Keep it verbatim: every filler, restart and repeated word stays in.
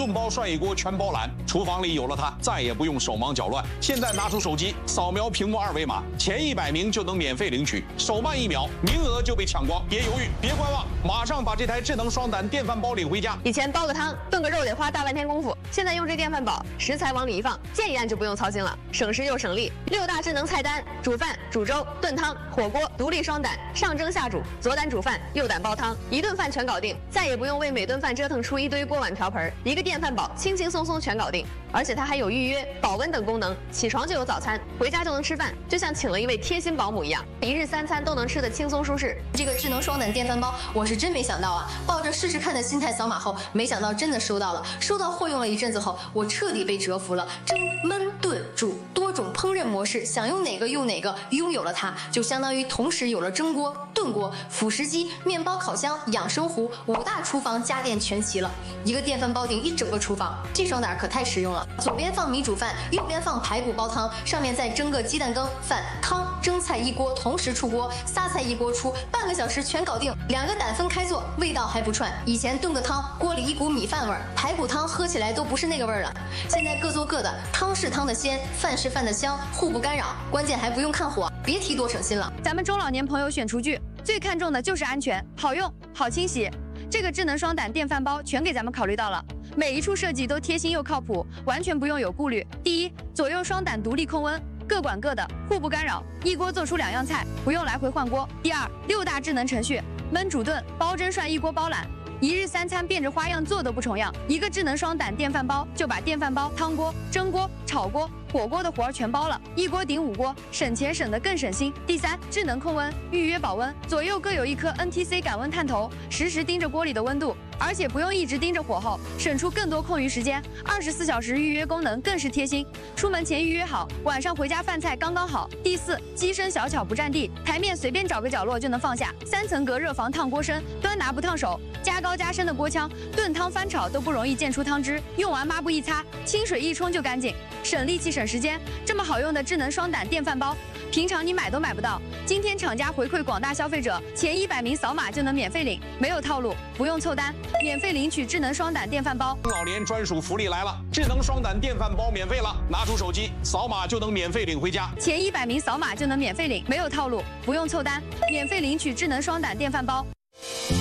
炖包涮一锅全包揽。厨房里有了它，再也不用手忙脚乱。现在拿出手机，扫描屏幕二维码，前一百名就能免费领取，手慢一秒，名额就被抢光。别犹豫，别观望，马上把这台智能双胆电饭煲领回家。 以前煲个汤、炖个肉得花大半天功夫，现在用这电饭煲，食材往里一放，键一按就不用操心了，省时又省力。六大智能菜单：煮饭、煮粥、炖汤、火锅，独立双胆，上蒸下煮，左胆煮饭，右胆煲汤，一顿饭全搞定，再也不用为每顿饭折腾出一堆锅碗瓢盆，一个电饭煲轻轻松松全搞定。而且它还有预约、保温等功能，起床就有早餐，回家就能吃饭，就像请了一位贴心保姆一样，一日三餐都能吃得轻松舒适。 这个智能双胆电饭煲，我是真没想到啊！抱着试试看的心态扫码后，没想到真的收到了。收到货用了一阵子后，我彻底被折服了。蒸、焖、炖、煮多种烹饪模式，想用哪个用哪个。拥有了它，就相当于同时有了蒸锅、炖锅、辅食机、面包烤箱、养生壶，五大厨房家电全齐了。一个电饭煲顶一整个厨房，这双胆可太实用了。左边放米煮饭，右边放排骨煲汤，上面再蒸个鸡蛋羹、饭、汤、蒸菜一锅同时出锅，仨菜一锅出，半个小时全搞定。两个胆分开做，味道还不串。以前炖个汤，锅里一股米饭味儿，排骨汤喝起来都不是那个味儿了。现在各做各的，汤是汤的鲜，饭是饭的香，互不干扰。关键还不用看火，别提多省心了。 咱们中老年朋友选厨具，最看重的就是安全、好用、好清洗。这个智能双胆电饭煲全给咱们考虑到了，每一处设计都贴心又靠谱，完全不用有顾虑。第一，左右双胆独立控温，各管各的，互不干扰，一锅做出两样菜，不用来回换锅。第二，六大智能程序，焖煮炖、煲蒸涮一锅包揽。一日三餐变着花样做都不重样，一个智能双胆电饭煲就把电饭煲、汤锅、蒸锅、炒锅、火锅的活儿全包了，一锅顶五锅，省钱省得更省心。第三，智能控温，预约保温，左右各有一颗 N T C 感温探头，实时盯着锅里的温度，而且不用一直盯着火候，省出更多空余时间。二十四小时预约功能更是贴心，出门前预约好，晚上回家饭菜刚刚好。第四，机身小巧不占地，台面随便找个角落就能放下，三层隔热防烫锅身，端拿不烫手。加高加深的锅腔，炖汤翻炒都不容易溅出汤汁，用完抹布一擦，清水一冲就干净，省力气省时间。这么好用的智能双胆电饭煲，平常你买都买不到。今天厂家回馈广大消费者，前一百名扫码就能免费领，没有套路，不用凑单，免费领取智能双胆电饭煲。 中老年专属福利来了，智能双胆电饭煲免费了，拿出手机扫码就能免费领回家。 前一百名扫码就能免费领，没有套路，不用凑单，免费领取智能双胆电饭煲。